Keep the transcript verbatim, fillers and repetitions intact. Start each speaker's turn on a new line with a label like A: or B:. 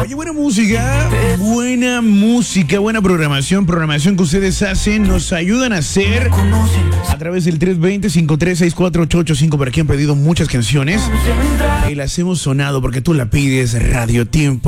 A: Oye, buena música, buena música, buena programación, programación que ustedes hacen, nos ayudan a hacer a través del tres dos cero, cinco tres seis cuatro ocho ocho cinco, para quien han pedido muchas canciones y las hemos sonado porque tú la pides. Radio Tiempo.